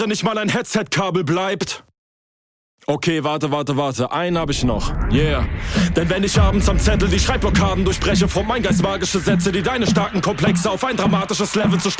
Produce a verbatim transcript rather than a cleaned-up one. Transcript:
nicht mal ein Headset-Kabel bleibt. Okay, warte, warte, warte, einen hab ich noch, yeah. Denn wenn ich abends am Zettel die Schreibblockaden durchbreche, formt mein Geist magische Sätze, die deine starken Komplexe auf ein dramatisches Level zu steigern.